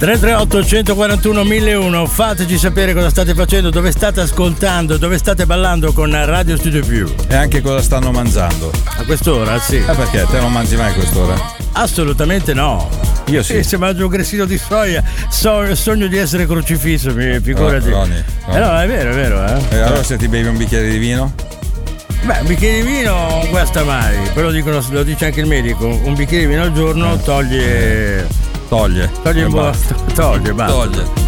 338 141 1001, fateci sapere cosa state facendo, dove state ascoltando, dove state ballando con Radio Studio Più. E anche cosa stanno mangiando. A quest'ora, sì. Perché? Te non mangi mai a quest'ora? Assolutamente no. Io sì. Se mangio un grissino di soia, sogno di essere crocifisso, figurati. Ronny. No, è vero. E allora se ti bevi un bicchiere di vino? Beh, un bicchiere di vino non guasta mai, però lo dice anche il medico, un bicchiere di vino al giorno toglie. Toglie, basta.